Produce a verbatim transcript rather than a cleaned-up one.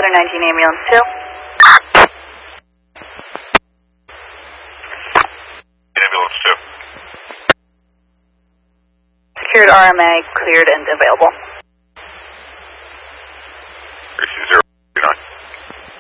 Center nineteen ambulance two. Ambulance two. Secured R M A, cleared and available.